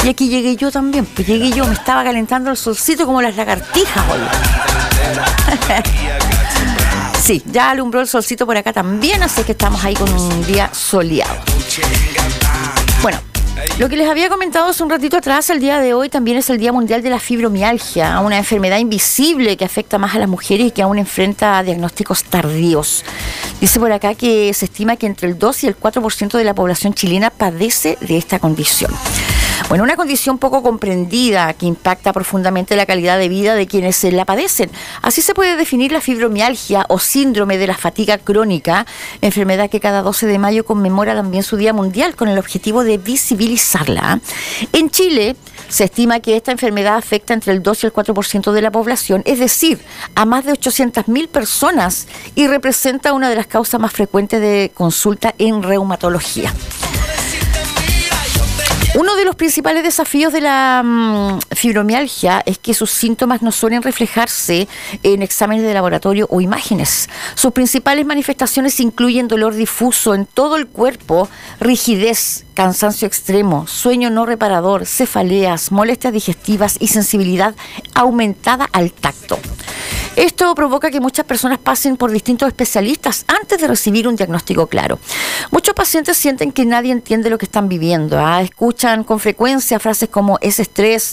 Y aquí llegué yo también, pues llegué yo, me estaba calentando el solcito como las lagartijas, oye. Sí, ya alumbró el solcito por acá también, así que estamos ahí con un día soleado. Bueno, lo que les había comentado hace un ratito atrás, el día de hoy también es el Día Mundial de la Fibromialgia, una enfermedad invisible que afecta más a las mujeres y que aún enfrenta diagnósticos tardíos. Dice por acá que se estima que entre el 2 y el 4% de la población chilena padece de esta condición. Bueno, una condición poco comprendida que impacta profundamente la calidad de vida de quienes la padecen. Así se puede definir la fibromialgia o síndrome de la fatiga crónica, enfermedad que cada 12 de mayo conmemora también su Día Mundial con el objetivo de visibilizarla. En Chile se estima que esta enfermedad afecta entre el 2 y el 4% de la población, es decir, a más de 800.000 personas, y representa una de las causas más frecuentes de consulta en reumatología. Uno de los principales desafíos de la fibromialgia es que sus síntomas no suelen reflejarse en exámenes de laboratorio o imágenes. Sus principales manifestaciones incluyen dolor difuso en todo el cuerpo, rigidez, cansancio extremo, sueño no reparador, cefaleas, molestias digestivas y sensibilidad aumentada al tacto. Esto provoca que muchas personas pasen por distintos especialistas antes de recibir un diagnóstico claro. Muchos pacientes sienten que nadie entiende lo que están viviendo. Escuchan con frecuencia frases como es estrés,